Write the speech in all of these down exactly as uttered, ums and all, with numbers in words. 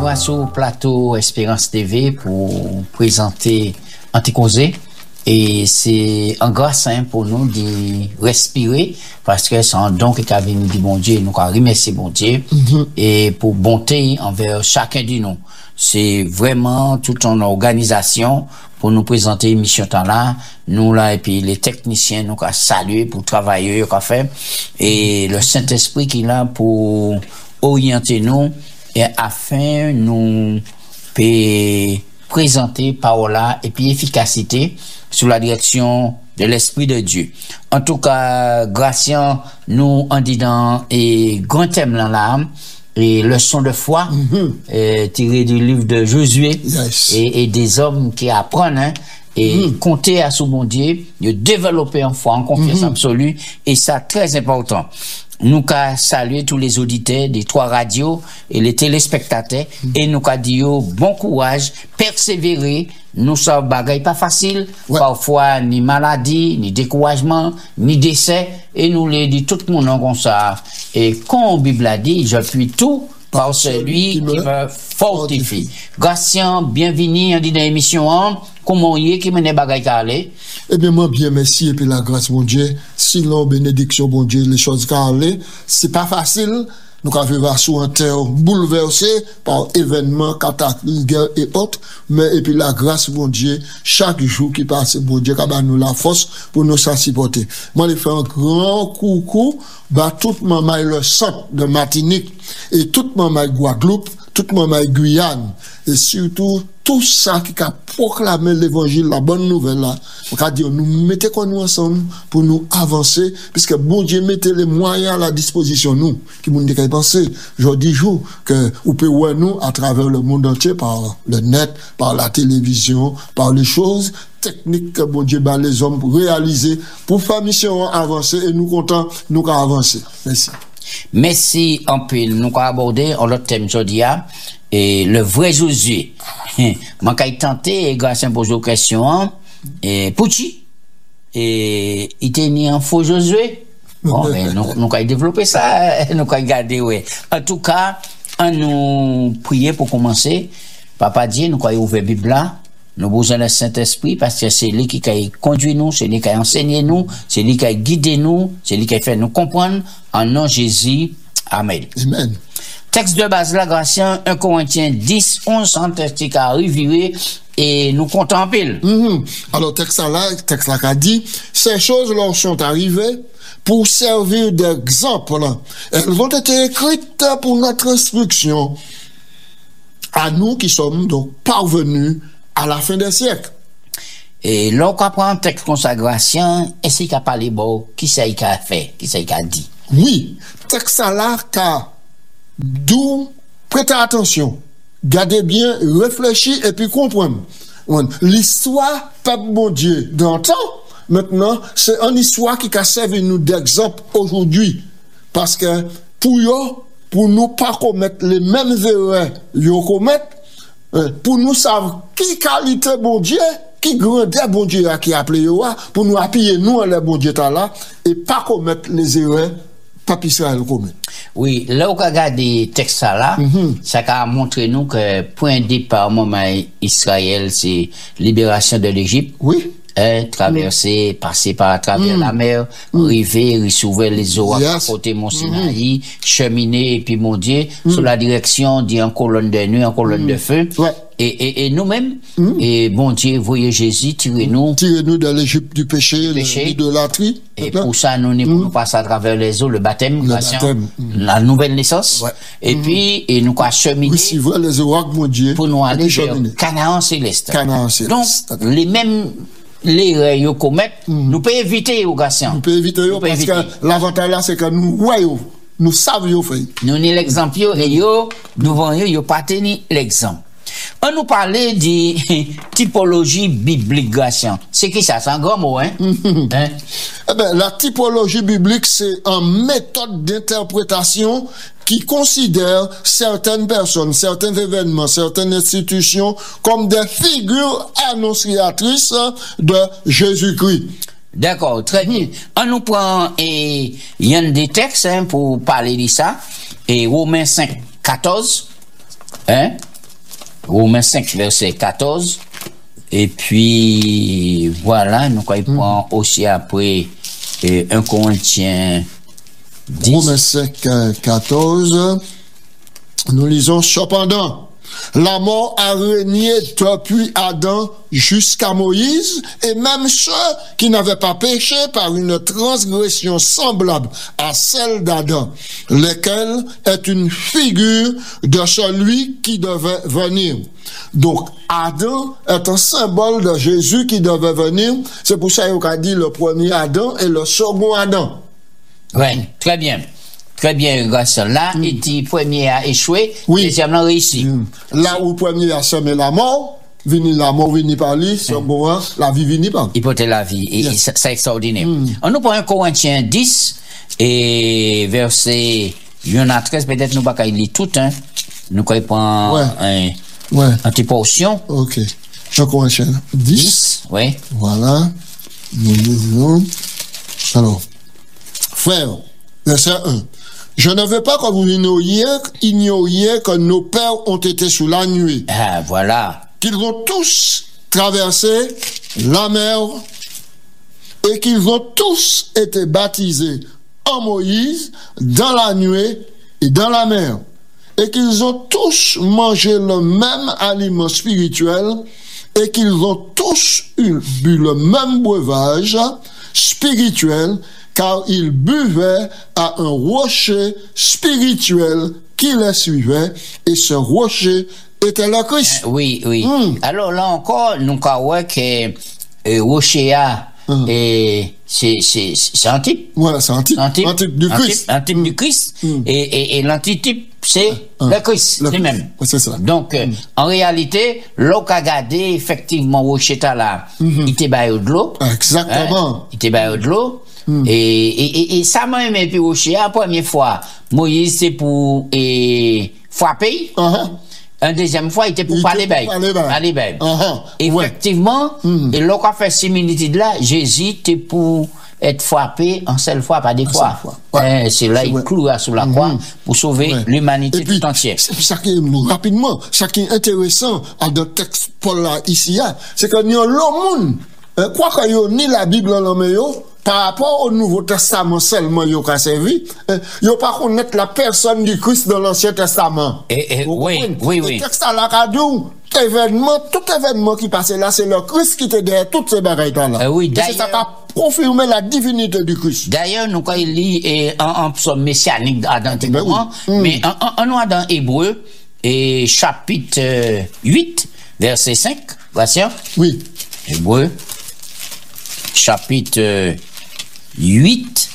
nous sur le plateau Espérance T V pour présenter Anticausé. Et c'est un grâce hein, pour nous de respirer parce que c'est un don qui a venu du bon Dieu. Nous avons remercié bon Dieu mm-hmm. et pour bonté envers chacun de nous. C'est vraiment toute une organisation pour nous présenter l'émission là. Nous là et puis les techniciens nous avons salué pour travailler qu'on fait et le Saint-Esprit qui est là pour orienter nous et afin nous peut présenter parole et puis efficacité sous la direction de l'Esprit de Dieu. En tout cas, Gratien nous en dit dans et grand thème là là et leçon de foi mm-hmm. euh, tiré du livre de Josué yes. et, et des hommes qui apprennent hein, et mm-hmm. compter à ce bon Dieu, de développer en foi, en confiance mm-hmm. absolue et ça très important. Nous qu'a salué tous les auditeurs des trois radios et les téléspectateurs mm. et nous qu'a dit bon courage, persévérer, nous sommes bagaille pas facile, ouais. parfois ni maladie, ni découragement, ni décès et nous les dit tout le monde comme ça. Et quand la Bible a dit, je puis tout par celui qui me, me fortifie. Gratien, bienvenue dans l'émission un. Comment y est qui mène bagaille à aller? Eh bien, moi, bien, merci, et puis la grâce, mon Dieu. Sinon, bénédiction, mon Dieu, les choses qui aller, c'est pas facile. Nous avons vécu sur un terre bouleversé par événements, cataclysmes, guerre et autres. Mais, et puis la grâce, mon Dieu, chaque jour qui passe, mon Dieu, qui nous la force pour nous supporter. Moi, je fais un grand coucou, bah, tout le monde le centre de Martinique, et tout le monde Guadeloupe, tout le monde Guyane, et surtout, tout ça qui a proclamé l'évangile, la bonne nouvelle là, on a dit, nous mettons nous ensemble pour nous avancer, puisque bon Dieu mettait les moyens à la disposition, nous, qui nous dit qu'à penser, je dis jour, que, vous pouvez voir nous à travers le monde entier, par le net, par la télévision, par les choses techniques que bon Dieu bat les hommes pour réaliser, pour faire mission avancer, et nous contents, nous qu'à avancer. Merci. Merci en pile. Nous avons abordé en l'autre thème aujourd'hui et le vrai Josué. Moi j'ai tenté et grâce à poser une question et Pouchi et il était ni un faux Josué. Bon mais nous nous avons développé ça, nous avons gardé ouais. En tout cas, on nous prier pour commencer. Papa Dieu, nous avons ouvert la Bible là. Nous avons besoin du Saint-Esprit parce que c'est lui qui a conduit nous, c'est lui qui a enseigné nous, c'est lui qui a guidé nous, c'est lui qui a fait nous comprendre. En nom de Jésus, Amen. Amen. Texte de base là, Gratien, un Corinthiens dix, onze, un texte qui a arrivé et nous contemplons. Mm-hmm. Alors, texte là, texte là qui a dit, ces choses leur sont arrivées pour servir d'exemple. Elles vont être écrites pour notre instruction. À nous qui sommes donc parvenus à la fin des siècles. Et là, on prend un texte consagration, est-ce qu'il a parlé bon, qui c'est qu'il a fait, qui c'est qu'il a dit? Oui, texte là, car d'où prêtez attention, gardez bien, réfléchissez et puis comprenez. L'histoire, peuple bon Dieu, d'antan, maintenant, c'est une histoire qui a servi nous d'exemple aujourd'hui. Parce que pour yo, pour nous pas commettre les mêmes erreurs yo commettent, pour nous savoir qui qualité bon Dieu, qui grandeur bon Dieu qui a appelé yo, pour nous appuyer nous le bon Dieu là et pas commettre les erreurs peuple Israël commet. Oui, là où on regarde les textes là, mm-hmm. ça a montré nous que point de départ moment Israël c'est libération de l'Égypte. Oui. Hein, traverser, mm. passer par à travers mm. la mer, mm. arriver, recevoir les eaux yes. à côté Mont Sinaï, mm. cheminer, et puis mon Dieu, mm. sur la direction d'une colonne de nuit, en colonne mm. de feu. Ouais. Et, et, et nous-mêmes, mm. et bon Dieu, voyez Jésus, tirez-nous. Tirez-nous de l'Égypte du péché, du péché. De l'idolâtrie. Et pour ça, nous, nous, mm. nous passons à travers les eaux, le baptême, le baptême. Mm. la nouvelle naissance. Ouais. Et mm. puis, et nous, quoi, cheminer. Oui, si vous les oracles, mon Dieu. Pour nous aller vers Canaan céleste. Canaan céleste. Donc, les mêmes, les règles commettent, mm. nous pouvons éviter aux garçons. Nous pouvons éviter parce éviter. Que l'avantage là, c'est que nous voyons, nous savons faire. Nous avons l'exemple et yo, nous voyons, yo pas tenir l'exemple. On nous parlait de typologie biblique, Gratien. C'est qui ça? C'est un grand mot, hein? hein? Eh ben, la typologie biblique, c'est une méthode d'interprétation qui considère certaines personnes, certains événements, certaines institutions comme des figures annonciatrices de Jésus-Christ. D'accord, très bien. On nous prend, et il y a des textes hein, pour parler de ça, et Romains cinq, quatorze, hein? Romains cinq, verset quatorze. Et puis, voilà, nous avons mm. aussi après euh, un Corinthiens dix. Romains cinq, quatorze. Nous lisons cependant. La mort a régné depuis Adam jusqu'à Moïse, et même ceux qui n'avaient pas péché par une transgression semblable à celle d'Adam, lequel est une figure de celui qui devait venir. Donc, Adam est un symbole de Jésus qui devait venir. C'est pour ça qu'on a dit le premier Adam et le second Adam. Oui, très bien. Très bien, garçon. Là, mm. il premier a échoué, oui. deuxième a réussi. Mm. Là où premier a semé la mort, vini la mort, vini par lui, second, mm. la vie vini par lui. Il portait la vie, et, yes. et c'est extraordinaire. Mm. On nous prend un Corinthiens dix, et verset un à treize, peut-être nous ne pouvons pas lire tout, hein. Nous prenons ouais. un, ouais. un petit portion. Ok. un Corinthiens dix. dix, oui. Voilà. Nous lisons. Alors, frère, verset un. Je ne veux pas que vous ignoriez, ignoriez que nos pères ont été sous la nuée. Ah, voilà. Qu'ils ont tous traversé la mer et qu'ils ont tous été baptisés en Moïse dans la nuée et dans la mer. Et qu'ils ont tous mangé le même aliment spirituel et qu'ils ont tous eu, bu le même breuvage spirituel, car ils buvaient à un rocher spirituel qui les suivait, et ce rocher était le Christ. Euh, oui, oui. Mm. Alors là encore, nous croyons que euh, rocher a, mm. et c'est, c'est, c'est un type. Voilà, c'est un type. Un type, un type du un Christ. Type, un type mm. du Christ. Mm. Et, et, et l'antitype, c'est mm. le Christ lui-même. C'est ça. Donc, euh, mm. en réalité, l'eau qu'a gardé, effectivement, rocher là, mm-hmm. il était baillé de l'eau. Exactement. Hein? Il était baillé de l'eau. Mm. Et, et, et, et ça m'a aimé, puis rocher, la première fois, Moïse, c'est pour et, frapper. Uh-huh. Un deuxième fois, il était pour il parler bail. Parler bail. Uh-huh. Effectivement, ouais. mm. et l'on a fait similitude là, Jésus était pour être frappé en seule fois, pas des fois. fois. Ouais. C'est là, c'est il cloua sur la croix mm-hmm. pour sauver ouais. l'humanité puis, tout entière. C'est ça qui est, rapidement, ça qui est intéressant à dans le texte Paul là, ici, c'est que nous, le monde, quoi que yo, ni la Bible en le par rapport au Nouveau Testament seulement yo ka servi, yo pas connaître la personne du Christ dans l'Ancien Testament. Et, et oui, oui, oui. Le texte là ka dou, événement, tout événement qui passait là, c'est le Christ qui était derrière toutes ces bagailles là. Euh, oui, et c'est ça qui a confirmé la divinité du Christ. D'ailleurs, nous quand il lit en psaume messianique dans l'Antiquement, ben oui. mais en en dans Hébreu et chapitre euh, huit, verset cinq, voici. Oui. Hébreu chapitre euh, huit,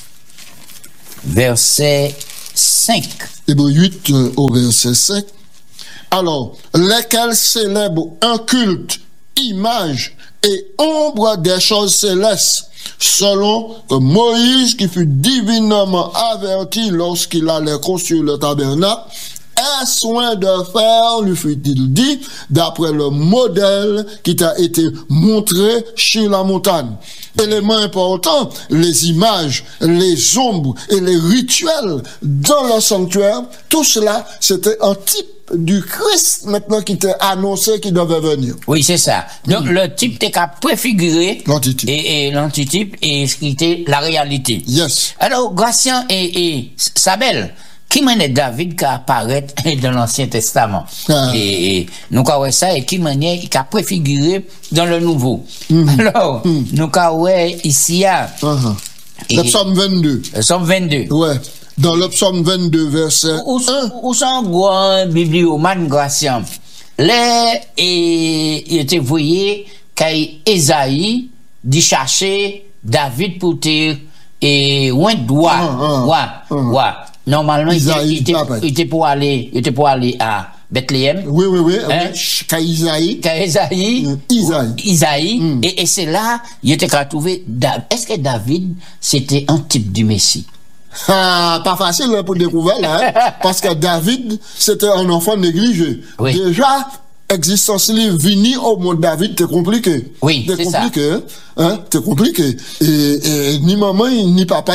verset cinq. Hébreu huit euh, au verset cinq. Alors, lesquels célèbrent un culte, image et ombre des choses célestes, selon que Moïse, qui fut divinement averti lorsqu'il allait construire le tabernacle, un soin de faire, lui fut-il dit, d'après le modèle qui t'a été montré sur la montagne. Élément important, les images, les ombres et les rituels dans le sanctuaire, tout cela, c'était un type du Christ maintenant qui était annoncé qui devait venir. Oui, c'est ça. Donc, mmh. le type t'es qu'à préfigurer l'antitype. Et, et l'antitype et ce qui était la réalité. Yes. Alors, Gratien et, et Sabel, qui menait David qui apparaît dans l'Ancien Testament. Ah. Et, et nous avons ça et qui menait qui a préfiguré dans le Nouveau. Mm. Alors, mm. nous avons ici à uh-huh. le psaume vingt-deux. Le psaume vingt-deux. Ouais. Dans le psaume vingt-deux, verset où, un. Où sont les bibliomane Gratien? Là, et il était voyé qu'Esaïe dit chercher David pour te et ouin droit. Ouais. Ouais. Normalement, il était, il était pour aller, il était pour aller à Bethléem. Oui, oui, oui. Hein? Qu'à Isaïe. Qu'à Isaïe. Mm. Isaïe. Isaïe. Mm. Et, et c'est là, il était qu'à trouver, est-ce que David, c'était un type du Messie? Ah, pas facile hein, pour découvrir là, hein, parce que David, c'était un enfant négligé. Oui. Déjà, existence libre, vini au monde David, c'est compliqué. Oui, c'est compliqué, ça. Hein, c'est compliqué. Et, et ni maman, ni papa,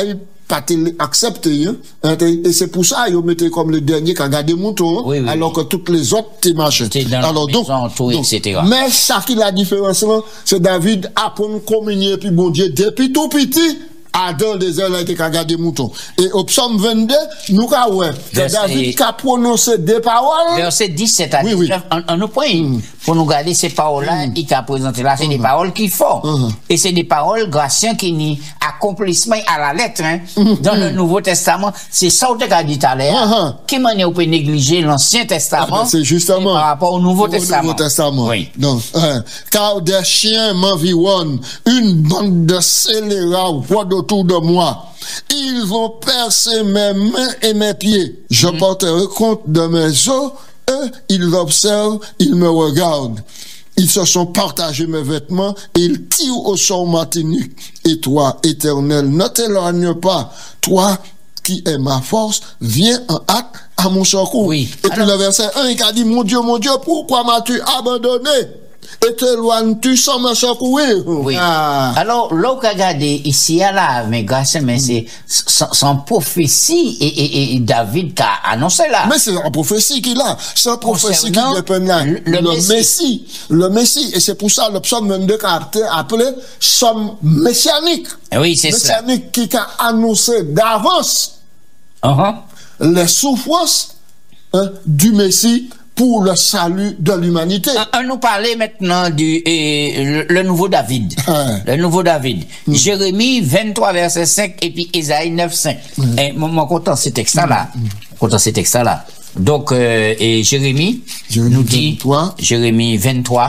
pas accepté, hein, et c'est pour ça ils mettent comme le dernier qui a gardé mouton, hein, oui, oui, alors oui. que toutes les autres t'es marché. Alors donc, tout, donc, et cetera. mais ça qui la différence là, c'est David a pour nous communier puis bon Dieu depuis tout petit. Adam des ailes a été gardé mouton. Et au psaume vingt-deux, nous ka ouais, David a prononcé des paroles. Verset dix-sept à oui, oui. dix-neuf, en nous point, mm. pour nous garder ces paroles-là, mm. il a présenté là, c'est mm. des paroles qui font. Mm. Et c'est des paroles gracieuses qui n'y accomplissement à la lettre, hein. Mm. Dans mm. le Nouveau Testament, c'est ça que tu as dit tout à l'heure. Mm. Qui manière on peut négliger l'Ancien Testament. Ah ben c'est justement. Par rapport au Nouveau au Testament. Nouveau Testament. Oui. Donc, hein, car des chiens m'environnent, une bande de scélérats voient autour de moi. Ils vont percer mes mains et mes pieds. Je mm-hmm. porterai compte de mes os. Eux, ils observent, ils me regardent. Ils se sont partagés mes vêtements et ils tirent au sort ma tunique. Et toi, Éternel, ne t'éloigne pas. Toi qui es ma force, viens en hâte à mon secours. Oui. Et puis le verset un, il a dit, mon Dieu, mon Dieu, pourquoi m'as-tu abandonné? Et t'éloignes-tu sans me secourir? Oui. Ah. Alors, l'eau qu'a regardé ici, là, mais grâce, mais c'est sans prophétie et, et, et David qui a annoncé là. Mais c'est en prophétie qu'il a. C'est en prophétie qu'il dépend là. Le, le, le Messie. Messie. Le Messie. Et c'est pour ça le psaume vingt-deux qui a été appelé psaume messianique. Oui, c'est ça. Messianique qui a annoncé d'avance uh-huh. les souffrances hein, du Messie pour le salut de l'humanité. On nous parlait maintenant du euh, le, le nouveau David. Hein. Le nouveau David. Mm. Jérémie vingt-trois, verset cinq, et puis Ésaïe neuf, cinq. Mm. Et moi, content ces textes-là. Mm. Content ces textes-là. Donc, euh, et Jérémie, Jérémie nous dit, vingt-trois. Jérémie vingt-trois,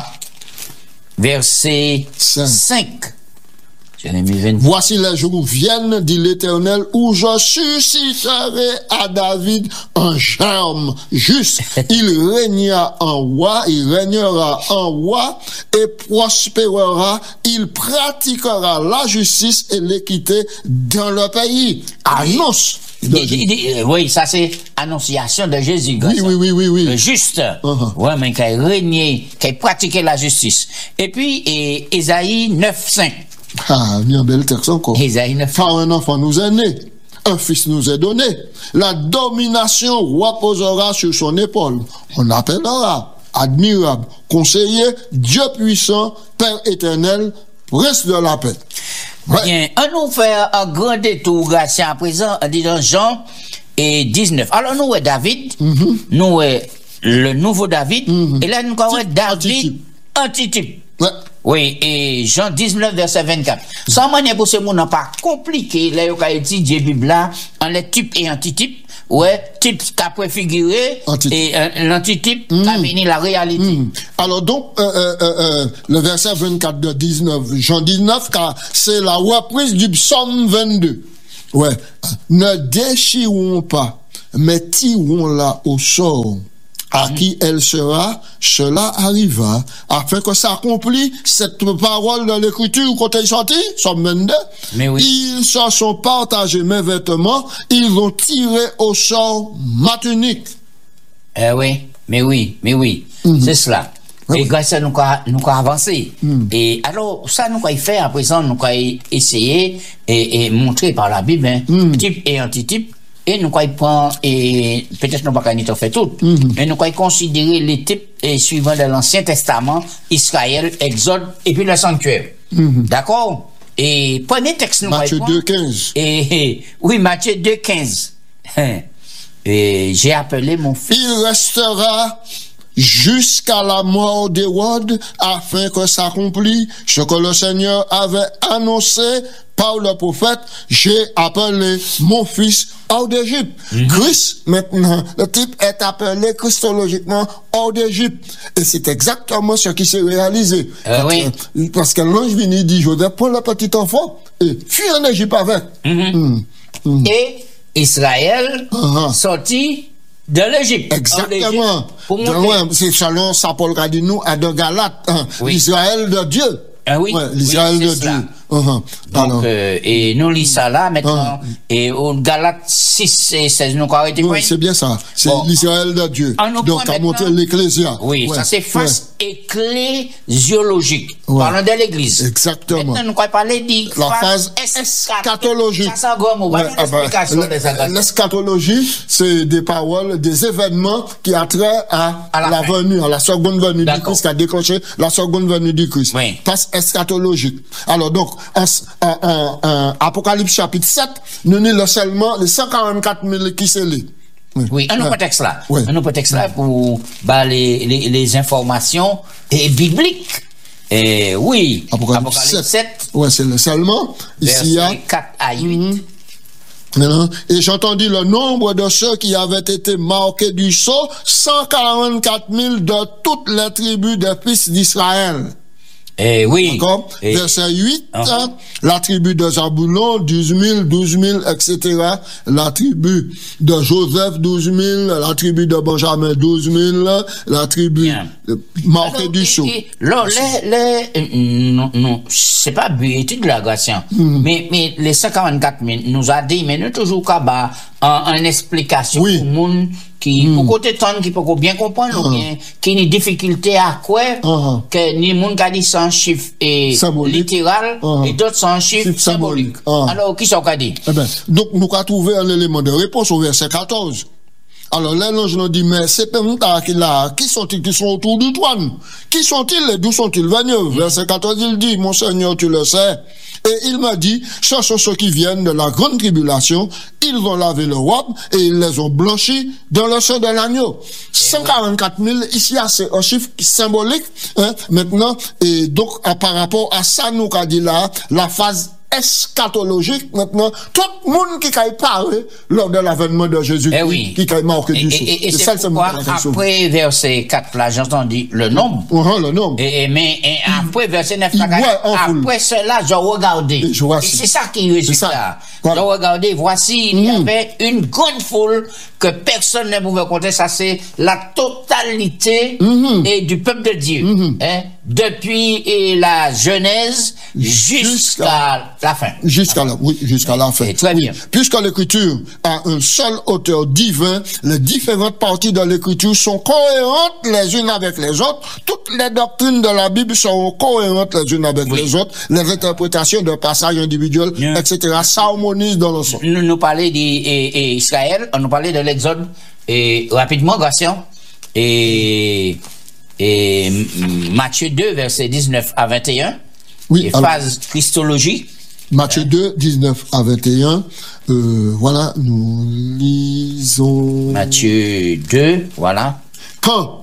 verset cinq. cinq. Voici les jours viennent, dit l'Éternel, où je susciterai à David un germe juste. Il régnera en roi, il régnera en roi et prospérera. Il pratiquera la justice et l'équité dans le pays. Annonce. Oui, ça c'est annonciation de Jésus. Oui, oui, oui, oui, oui. Juste. Uh-huh. Ouais, mais qui a régné, qui a pratiqué la justice. Et puis, et, Ésaïe neuf, cinq. Ah, bien bel texte encore. Par un enfant nous est né, un fils nous est donné. La domination reposera sur son épaule. On appellera admirable, conseiller, Dieu puissant, Père éternel, prince de la paix. Ouais. Bien, on nous fait un grand détour, grâce à présent, en disant Jean et dix-neuf. Alors, nous, est David, mm-hmm. nous, est le nouveau David, mm-hmm. et là, nous avons David antitype. Ouais. Oui, et Jean dix-neuf, verset vingt-quatre. Sans manière pour ce monde n'a pas compliqué, là, il y a étudié Bible là, en les types et antitypes. Ouais, type qui a préfiguré, et euh, l'antitype qui a béni la réalité. Mm. Alors donc, euh, euh, euh, le verset vingt-quatre de dix-neuf, Jean dix-neuf, car c'est la reprise du psaume vingt-deux. Ouais, ne déchirons pas, mais tirons-la au sort. À qui elle sera, cela arriva, afin que s'accomplit cette parole de l'écriture quand elle est sortie, Somme vingt-deux. Mais oui. Ils se sont partagés mes vêtements, ils ont tiré au sort ma tunique. Eh oui, mais oui, mais oui, mm-hmm. c'est cela. Oui. Et grâce à nous, nous avons avancé. Mm. Et alors, ça, nous avons fait, à présent, nous avons essayé et, et montrer par la Bible, hein, mm. type et antitype. Et nous avons pris, et peut-être nous n'avons pas fait tout, mm-hmm. mais nous avons considéré les types et suivants de l'Ancien Testament, Israël, Exode, et puis le sanctuaire. Mm-hmm. D'accord? Et prenez texte, nous Matthieu deux, quinze. Et, et, oui, Matthieu deux, quinze. Et j'ai appelé mon fils. Il restera jusqu'à la mort d'Hérode, afin que s'accomplisse ce que le Seigneur avait annoncé par le prophète. J'ai appelé mon fils hors d'Égypte. Mm-hmm. Christ, maintenant, le type est appelé christologiquement hors d'Égypte. Et c'est exactement ce qui s'est réalisé. Euh, parce, oui. que, parce que l'ange vient dit, Joseph, prends le petit enfant et fuis en Égypte avec. Mm-hmm. Mm. Mm. Et Israël uh-huh. sorti de l'Égypte. Exactement. De, c'est selon Saint Paul qui dit nous à de Galates, hein, oui. L'Israël de Dieu. Ah oui, ouais, l'Israël oui, de Dieu. Cela. Uh-huh. Donc, euh, et nous lisons ça là maintenant, uh-huh. et au Galates six et seize, nous arrêtons. Oui, c'est bien ça. C'est bon. L'Israël de Dieu. Donc, à montrer l'Ecclésia. Oui, ouais. Ça c'est face ouais. ecclésiologique. Ouais. Parlons de l'Église. Exactement. Maintenant, nous allons parler de la phase eschatologique. Ça, ça, gomme, ouais, ah ben, l'eschatologie, c'est des paroles, des événements qui a trait à, à la, la venue, à la seconde venue du Christ, qui a déclenché la seconde venue du Christ. Oui. Phase eschatologique. Alors, donc, en, en, en, en Apocalypse chapitre sept, nous lisons seulement les cent quarante-quatre mille qui scellés. Oui, oui, un autre texte là. Oui. Un autre texte là pour bah, les, les, les informations et bibliques. Et oui, Apocalypse, Apocalypse sept. Oui, c'est le seulement. Ici, il y a quatre à huit. Mmh. Et j'entendis le nombre de ceux qui avaient été marqués du sceau, cent quarante-quatre mille de toutes les tribus des fils d'Israël. Eh oui. D'accord. Et... Verset huit, uh-huh. hein, la tribu de Zabulon, douze mille, douze mille, et cetera. La tribu de Joseph, douze mille, la tribu de Benjamin, douze mille, la tribu marquée du sceau. Là, les, les, non, non, c'est pas étude de la grâce, mm. mais, mais les cent quarante-quatre mille nous a dit, mais nous toujours qu'à bas, en, en explication oui. pour le monde qui, mm. pour côté ton, qui peut bien comprendre, uh-huh. ou bien, qui a une difficulté à quoi, uh-huh. que ni monde qui a dit sans chiffre et littéral, uh-huh. et d'autres sans chiffre symbolique. Uh-huh. Alors, qui sont qu'a dit? Eh ben, donc, nous avons trouvé un élément de réponse au verset quatorze. Alors là, l'ange nous dit, mais c'est pas qui là, qui sont-ils qui sont autour du trône? Qui sont-ils et d'où sont-ils venus? Mm-hmm. Verset quatorze, il dit, mon Seigneur, tu le sais. Et il m'a dit, ce sont ceux qui viennent de la grande tribulation, ils ont lavé leur robe et ils les ont blanchis dans le sang de l'agneau. cent quarante-quatre mille, ici, c'est un chiffre symbolique, hein, maintenant, et donc, à, par rapport à ça, nous, qu'a dit là, la phase eschatologique, maintenant, tout le monde qui a parlé lors de l'avènement de Jésus, eh oui. qui a marqué du sceau. Et, et, et c'est pourquoi, après verset quatre, là, j'entends dire le nombre. Uh-huh, le nombre. Et, et, mais et après verset neuf, là, ouais, après cela, j'ai regardé. Et, et c'est ça qui résultat là. Voilà. J'ai regardé, voici, il y mm. avait une grande foule que personne ne pouvait compter. Ça, c'est la totalité mm-hmm. et du peuple de Dieu. Mm-hmm. Hein, depuis et la Genèse jusqu'à la fin. Jusqu'à la, oui, jusqu'à la fin. Très bien. Oui. Puisque l'écriture a un seul auteur divin, les différentes parties de l'écriture sont cohérentes les unes avec les autres. Toutes les doctrines de la Bible sont cohérentes les unes avec oui. les autres. Les interprétations de passages individuels, yeah. et cetera s'harmonisent dans l'ensemble. Nous nous parlait d'Israël, on nous parlait de l'Exode, et rapidement, Gratien, et, et Matthieu deux, versets dix-neuf à vingt et un. Oui, et phase christologie. Matthieu hein? deux, dix-neuf à vingt et un. Euh, voilà, nous lisons. Matthieu deux, voilà. Quand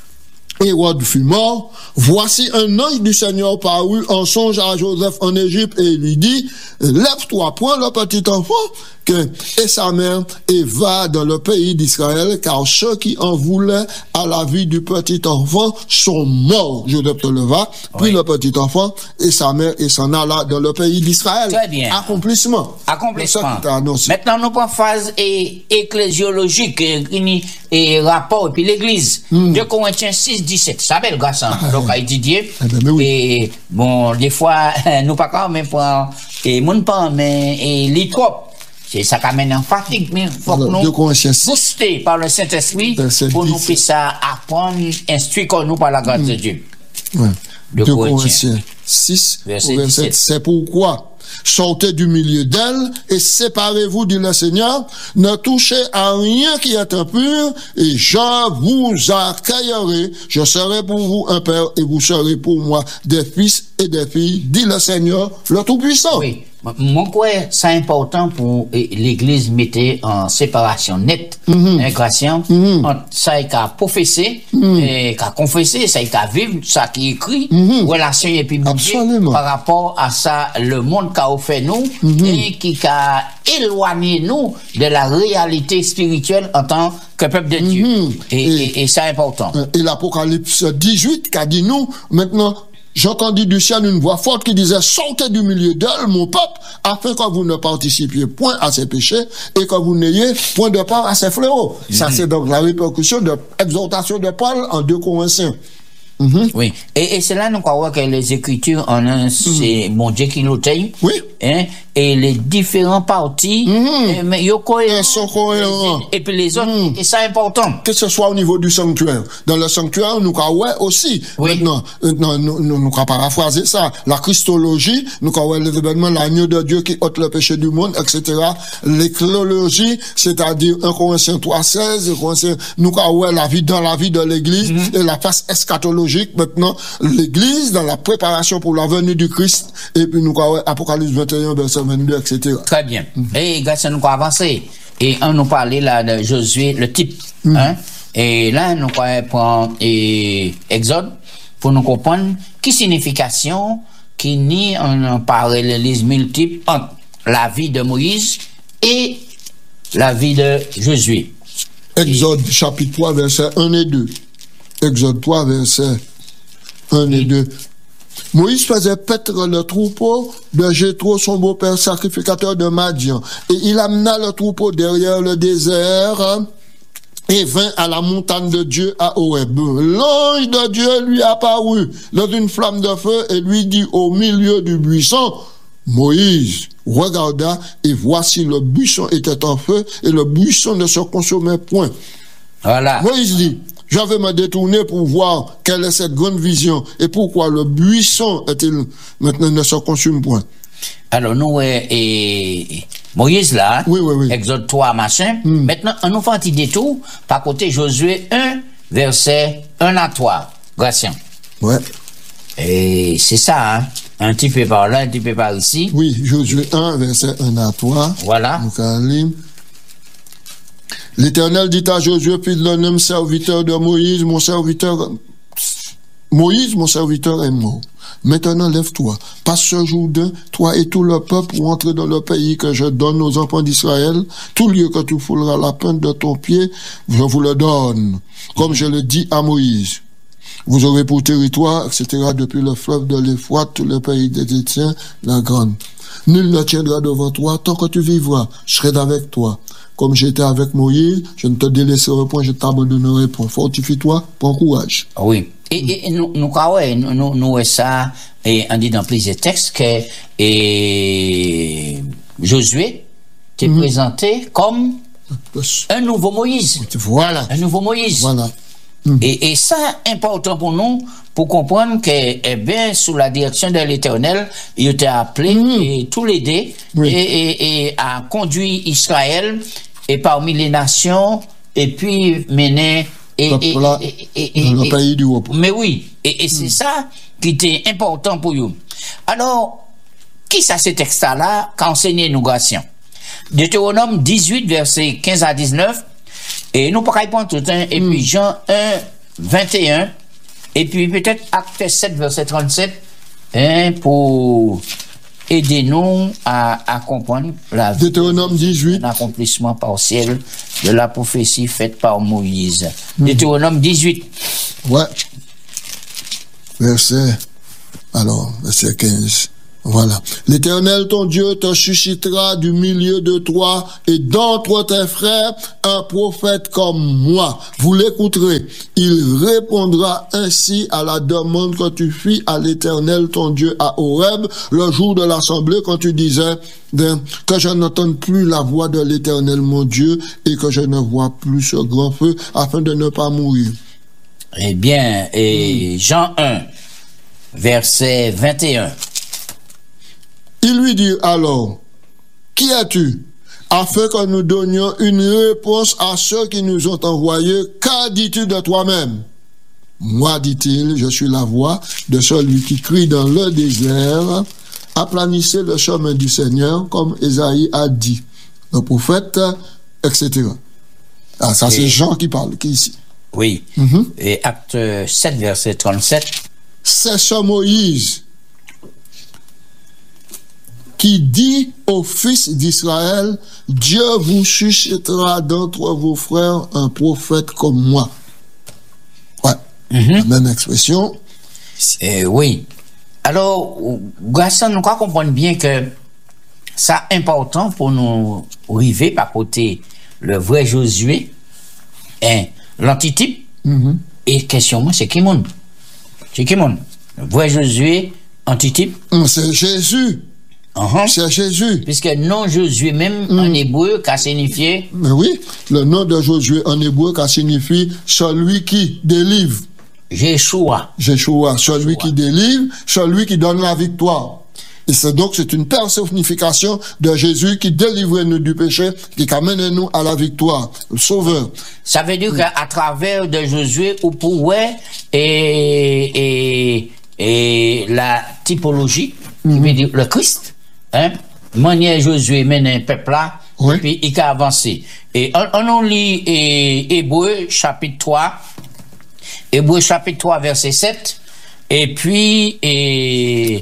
Hérode fut mort, voici un ange du Seigneur parut en songe à Joseph en Égypte et lui dit, lève-toi, prends le petit enfant que, et sa mère et va dans le pays d'Israël, car ceux qui en voulaient à la vie du petit enfant sont morts. Joseph se leva, prit oui. le petit enfant et sa mère et s'en alla dans le pays d'Israël. Très bien. Accomplissement. Accomplissement. Maintenant, nous prenons phase et, ecclésiologique et, et rapport, et puis l'église. Mm. deux Corinthiens six, dix-sept. Ça belle grâce, hein. Donc, à étudier. Eh ben, oui. Et bon, des fois, nous pas quand même pour, et mon pas, mais, et les trop. C'est ça qui amène en fatigue, mais il faut que nous booster par le Saint-Esprit pour nous puissions apprendre, instruire comme nous par la grâce mm. de Dieu. Ouais. deux Corinthiens six, verset dix-sept. C'est pourquoi sortez du milieu d'elle et séparez-vous, dit le Seigneur, ne touchez à rien qui est impur et je vous accueillerai, je serai pour vous un père et vous serez pour moi des fils et des filles, dit le Seigneur, le Tout-Puissant. Oui. Mon quoi, c'est important pour l'Église mettre en séparation nette, mm-hmm. ingration, mm-hmm. entre ça qu'à professer, mm-hmm. et qu'à confesser, ça qu'à vivre, ça qui écrit, mm-hmm. relation et puis par rapport à ça, le monde qu'a offert nous, mm-hmm. et qui a éloigné nous de la réalité spirituelle en tant que peuple de Dieu. Mm-hmm. Et, et, et, et c'est important. Et l'Apocalypse dix-huit qu'a dit nous, maintenant, j'entendis du ciel une voix forte qui disait, sortez du milieu d'elle, mon peuple, afin que vous ne participiez point à ses péchés et que vous n'ayez point de part à ses fléaux. Mm-hmm. Ça, c'est donc la répercussion de l'exhortation de Paul en deux Corinthiens. Mm-hmm. Oui. Et, et c'est là nous croyons que les Écritures en un, mm-hmm. c'est mon Dieu qui l'ôteille. Oui. Hein, et les différents partis, mm-hmm. mais ils Ils sont cohérents. Et puis les autres, mm. et c'est important. Que ce soit au niveau du sanctuaire. Dans le sanctuaire, nous croyons aussi. Oui. Maintenant, maintenant nous, nous, nous croyons paraphraser ça. La Christologie, nous croyons l'événement, l'agneau de Dieu qui ôte le péché du monde, et cetera. L'éclologie, c'est-à-dire un Corinthiens trois seize, nous croyons la vie dans la vie de l'Église mm-hmm. et la face eschatologique. Maintenant, l'Église dans la préparation pour la venue du Christ. Et puis nous croyons Apocalypse vingt et un, verset vingt-deux, et cetera. Très bien. Mm-hmm. Et grâce à nous croyons avancer. Et on nous parlait là de Josué, le type. Mm-hmm. Hein? Et là, nous croyons prendre et Exode pour nous comprendre qui signification qui nie un parallélisme multiple entre la vie de Moïse et la vie de Josué. Exode et... chapitre trois, versets un et deux. Exode trois, versets un et deux. Moïse faisait paître le troupeau de Jéthro, son beau-père sacrificateur de Madian. Et il amena le troupeau derrière le désert et vint à la montagne de Dieu à Horeb. L'ange de Dieu lui apparut dans une flamme de feu et lui dit au milieu du buisson, Moïse regarda et voici le buisson était en feu et le buisson ne se consumait point. Voilà. Moïse dit, je vais me détourner pour voir quelle est cette grande vision et pourquoi le buisson est-il maintenant ne se consume point. Alors nous, et, et Moïse là, oui, oui, oui. Exode trois, machin, mm. Maintenant on nous fait un petit détour par côté Josué un, verset un à trois. Gratien. Ouais. Et c'est ça, hein. Un petit peu par là, un petit peu par ici. Oui, Josué un, verset un à trois. Voilà. L'Éternel dit à Josué, fils de l'homme, serviteur de Moïse, mon serviteur, Moïse, mon serviteur est mort. Maintenant, lève-toi, passe ce Jourdain, toi et tout le peuple, pour entrer dans le pays que je donne aux enfants d'Israël. Tout lieu que tu fouleras la pointe de ton pied, je vous le donne, comme je le dis à Moïse. Vous aurez pour territoire, et cetera, depuis le fleuve de l'Euphrate, tout le pays des Étiens, la grande. Nul ne tiendra devant toi tant que tu vivras. Je serai avec toi. Comme j'étais avec Moïse, je ne te délaisserai point, je t'abandonnerai point. Fortifie-toi, prends courage. Oui. Et, et nous, nous, nous, nous, nous, ça, et on dit dans plusieurs textes que et, Josué t'est mm-hmm. présenté comme un nouveau Moïse. Voilà. Un nouveau Moïse. Voilà. Mm-hmm. Et, et ça, important pour nous, pour comprendre que, eh bien, sous la direction de l'Éternel, il était appelé mm-hmm. et tout l'aider oui. et, et, et à conduire Israël et parmi les nations et puis mener et, et, et, et, et, le et, pays du repos. Mais oui, et, et c'est mm. ça qui était important pour nous. Alors, qui ça ce texte-là qu'enseigner nous Gratien? Deutéronome dix-huit, versets quinze à dix-neuf, et nous pas répondre tout un, et mm. puis Jean un, vingt et un, et puis peut-être Acte sept, verset trente-sept, hein, pour aider nous à, à comprendre la Deutéronome dix-huit, l'accomplissement partiel de la prophétie faite par Moïse. Mm. Deutéronome dix-huit. Ouais. Verset, alors, verset quinze. Voilà. L'Éternel, ton Dieu, te suscitera du milieu de toi et d'entre tes frères un prophète comme moi. Vous l'écouterez. Il répondra ainsi à la demande que tu fis à l'Éternel, ton Dieu, à Horeb, le jour de l'assemblée, quand tu disais que je n'entende plus la voix de l'Éternel, mon Dieu, et que je ne vois plus ce grand feu, afin de ne pas mourir. Eh bien, et Jean un, verset vingt et un. Il lui dit alors, qui es-tu? Afin que nous donnions une réponse à ceux qui nous ont envoyés, qu'as dis-tu de toi-même? Moi, dit-il, je suis la voix de celui qui crie dans le désert, aplanissez le chemin du Seigneur, comme Ésaïe a dit. Le prophète, et cetera. Ah, ça, c'est Jean qui parle, qui ici. Oui. Mm-hmm. Et Acte sept, verset trente-sept. C'est ce Moïse qui dit aux fils d'Israël, Dieu vous suscitera d'entre vos frères un prophète comme moi. Ouais, mm-hmm. La même expression. Euh, oui. Alors, Gaston, nous crois comprendre bien que c'est important pour nous arriver par côté le vrai Josué, hein, l'antitype, mm-hmm. et question moi, c'est qui monde? C'est qui mon? Vrai Josué, antitype? C'est Jésus. Uh-huh. C'est Jésus. Puisque non Josué, même mm. en hébreu, qu'a signifié? Mais oui, le nom de Josué en hébreu, qu'a signifié celui qui délivre. Jéchoua. Jéchoua, celui qui délivre, celui qui donne la victoire. Et c'est donc, c'est une personnification de Jésus qui délivre nous du péché, qui amène nous à la victoire, le sauveur. Ça veut dire mm. qu'à travers de Josué, on pourrait, et, et, et la typologie, mm-hmm. qui veut dire le Christ, hein, manière Josué mène un peuple là, oui. Et puis il a avancé. Et on, on lit et, Hébreu chapitre trois, Hébreu chapitre trois verset sept, et puis, et,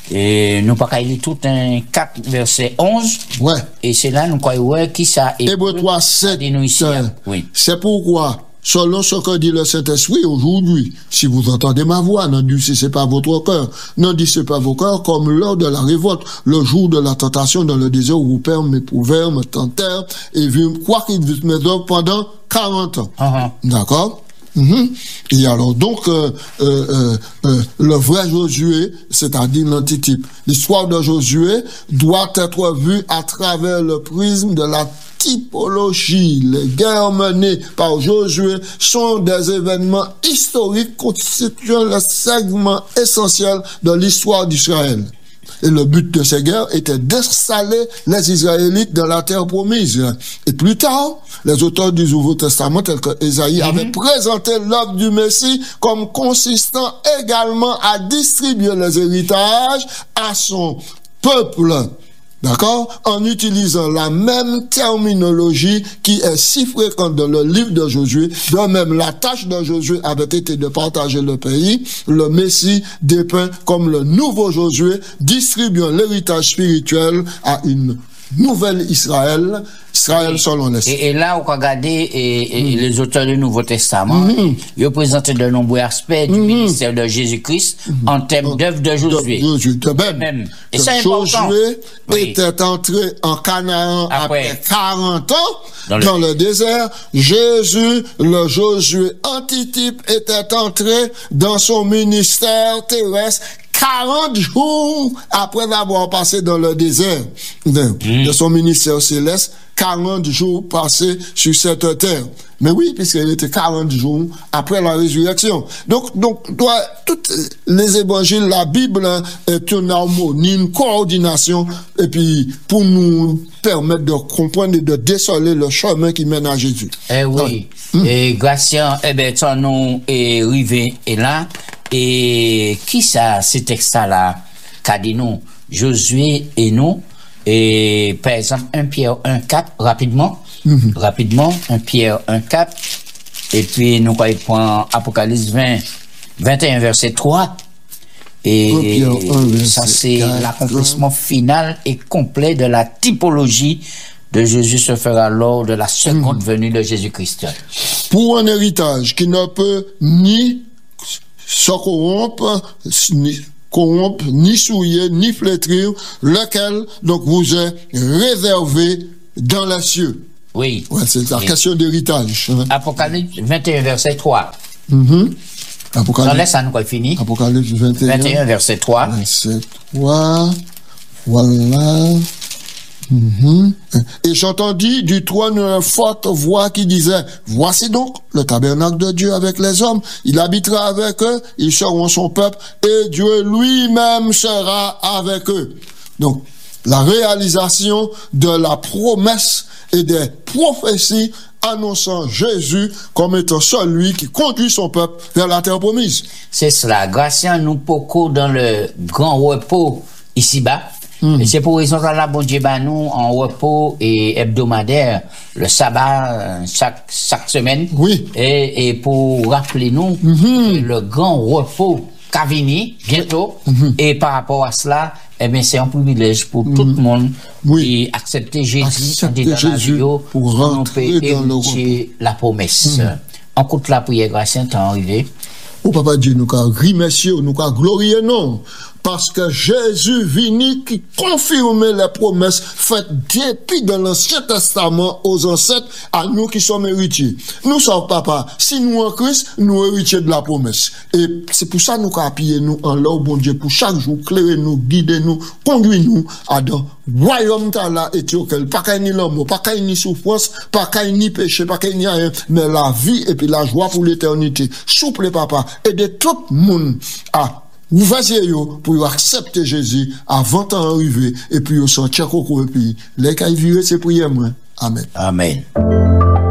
et nous pas lire tout un quatre verset onze. Ouais. Et c'est là nous croyons qui ça est. Hébreu trois sept. Oui. C'est pourquoi, selon ce que dit le Saint-Esprit aujourd'hui, si vous entendez ma voix, n'endurcissez pas votre cœur, n'endurcissez pas vos cœurs comme lors de la révolte, le jour de la tentation dans le désert où vos pères m'éprouvèrent, me tentèrent, et virent quoi qu'ils vussent mes œuvres pendant quarante ans. Uh-huh. D'accord? Mm-hmm. Et alors donc euh, euh, euh, euh, le vrai Josué, c'est-à-dire l'antitype, l'histoire de Josué doit être vue à travers le prisme de la typologie. Les guerres menées par Josué sont des événements historiques constituant le segment essentiel de l'histoire d'Israël. Et le but de ces guerres était d'installer les Israélites dans la terre promise. Et plus tard, les auteurs du Nouveau Testament, tels que Ésaïe, mm-hmm. avaient présenté l'œuvre du Messie comme consistant également à distribuer les héritages à son peuple. D'accord? En utilisant la même terminologie qui est si fréquente dans le livre de Josué. De même, la tâche de Josué avait été de partager le pays. Le Messie dépeint comme le nouveau Josué, distribuant l'héritage spirituel à une nouvelle Israël, Israël selon l'Est. Et, et là, on peut regarder et, et mm. les auteurs du Nouveau Testament, mm-hmm. ils représentent de nombreux aspects du mm-hmm. ministère de Jésus-Christ mm-hmm. en termes d'œuvre de Josué. De, de, de même. même. Et c'est important. Josué oui. était entré en Canaan après, après quarante ans dans, dans le... le désert. Jésus, le Josué antitype, était entré dans son ministère terrestre quarante jours après avoir passé dans le désert de, mmh. de son ministère céleste, quarante jours passés sur cette terre. Mais oui, puisqu'il était quarante jours après la résurrection. Donc, donc, toi, toutes les évangiles, la Bible hein, est une harmonie, une coordination, et puis pour nous permettre de comprendre et de déceler le chemin qui mène à Jésus. Eh oui. Donc, et Gratien, eh ben, ton nom est arrivé et là. Et qui ça, ce texte-là, qu'a dit nous, Josué et nous, et par exemple, un Pierre un quatre, rapidement, mm-hmm. rapidement, un Pierre un quatre, et puis nous, quand il prend Apocalypse vingt, vingt et un, verset trois, et un, ça, c'est l'accomplissement final et complet de la typologie de Jésus se fera lors de la seconde mm-hmm. venue de Jésus-Christ. Pour un héritage qui ne peut ni se corrompre, ni corrompre, ni souiller, ni flétrir, lequel donc vous est réservé dans les cieux. Oui. Ouais, c'est la oui. question d'héritage. Hein. Apocalypse vingt et un, verset trois. Mm-hmm. Apocalypse. On laisse ça, nous, quoi, fini. Apocalypse vingt et un. vingt et un, verset trois. Verset trois. Voilà. Mm-hmm. Et j'entendis du trône une forte voix qui disait: voici donc le tabernacle de Dieu avec les hommes, il habitera avec eux, ils seront son peuple, et Dieu lui-même sera avec eux. Donc, la réalisation de la promesse et des prophéties annonçant Jésus comme étant celui qui conduit son peuple vers la terre promise. C'est cela. Gratien nous beaucoup dans le grand repos ici-bas. Mm. Et c'est pour raison que la bon Dieu bah, nous en repos et hebdomadaire, le sabbat chaque chaque semaine. Oui. Et, et pour rappeler nous mm-hmm. le grand repos qu'a venu bientôt. Mm-hmm. Et par rapport à cela, eh bien c'est un privilège pour mm-hmm. tout le monde oui. qui accepter Jésus, accepter dans Jésus la vie, pour rentrer dans le repos. La promesse. Mm-hmm. En compte la prière grâce t'es arrivé. Oh papa Dieu, nous avons remercié, nous avons glorifié non. parce que Jésus vini qui confirme les promesses faites depuis dans l'Ancien Testament aux ancêtres, à nous qui sommes héritiers. Nous sommes papa, si nous en Christ, nous héritiers de la promesse. Et c'est pour ça nous qu'appuyer nous en l'eau, bon Dieu, pour chaque jour, clairer nous, guider nous, conduire nous à dans royaume là et tiokel, pas qu'il ni l'amour, pas qu'il ni souffrance, pas qu'il ni péché, pas qu'il ni rien, mais la vie et puis la joie pour l'éternité. Souple papa, aidez tout le monde à ouvrir yo pour accepter Jésus avant d'en arriver et puis au sortir coco et puis les cas virer c'est prière moi. Amen. Amen.